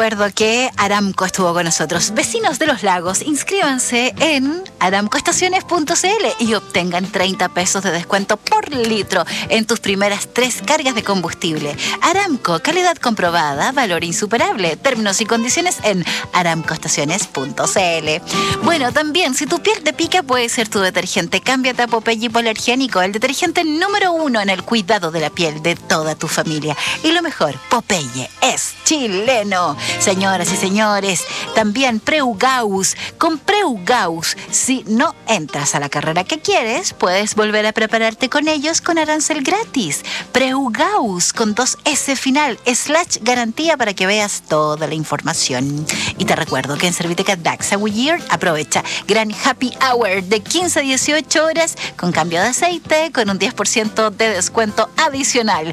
recuerdo que Aramco estuvo con nosotros. Vecinos de los lagos, inscríbanse en aramcoestaciones.cl y obtengan 30 pesos de descuento por litro en tus primeras 3 cargas de combustible. Aramco, calidad comprobada, valor insuperable. Términos y condiciones en aramcoestaciones.cl. Bueno, también, si tu piel te pica, puede ser tu detergente. Cámbiate a Popeye Hipoalergénico, el detergente número 1 en el cuidado de la piel de toda tu familia. Y lo mejor, Popeye es chileno. Señoras y señores, también Preugaus. Con Preugaus, si no entras a la carrera que quieres, puedes volver a prepararte con ellos con arancel gratis. Preugaus con 2S final, / garantía para que veas toda la información. Y te recuerdo que en Serviteca Daxa Weir aprovecha gran happy hour de 15 a 18 horas con cambio de aceite con un 10% de descuento adicional.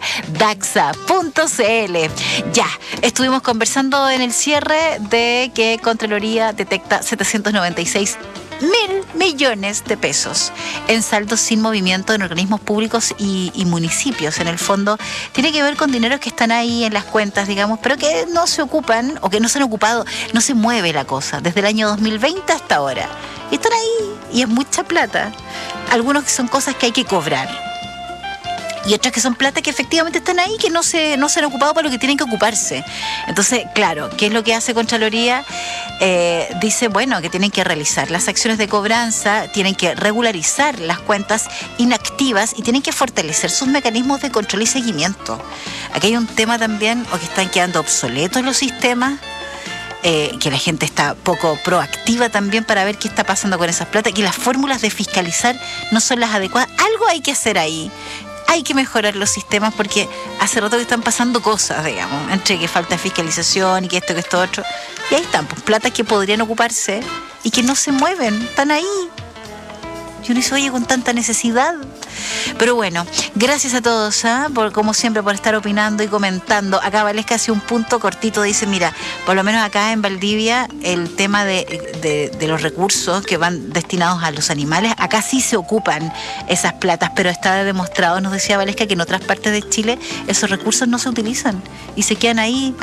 Daxa.cl. Ya, estuvimos conversando en el cierre de que Contraloría detecta 796 mil millones de pesos en saldos sin movimiento en organismos públicos y municipios. En el fondo tiene que ver con dineros que están ahí en las cuentas, digamos, pero que no se ocupan o que no se han ocupado. No se mueve la cosa desde el año 2020 hasta ahora. Y están ahí y es mucha plata. Algunos que son cosas que hay que cobrar. Y otras que son plata que efectivamente están ahí, que no se han ocupado para lo que tienen que ocuparse. Entonces, claro, ¿qué es lo que hace Contraloría? Dice, bueno, que tienen que realizar las acciones de cobranza, tienen que regularizar las cuentas inactivas y tienen que fortalecer sus mecanismos de control y seguimiento. Aquí hay un tema también, o que están quedando obsoletos los sistemas, que la gente está poco proactiva también para ver qué está pasando con esas plata, que las fórmulas de fiscalizar no son las adecuadas. Algo hay que hacer ahí. Hay que mejorar los sistemas porque hace rato que están pasando cosas, digamos, entre que falta fiscalización y que esto otro. Y ahí están, pues platas que podrían ocuparse y que no se mueven, están ahí. Y uno dice, oye, con tanta necesidad. Pero bueno, gracias a todos, por, como siempre, por estar opinando y comentando. Acá Valesca hace un punto cortito, dice, mira, por lo menos acá en Valdivia, el tema de los recursos que van destinados a los animales, acá sí se ocupan esas platas, pero está demostrado, nos decía Valesca, que en otras partes de Chile esos recursos no se utilizan y se quedan ahí.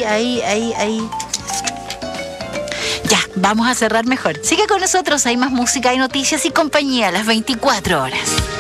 Ya, vamos a cerrar mejor. Sigue con nosotros, hay más música, hay noticias y compañía a las 24 horas.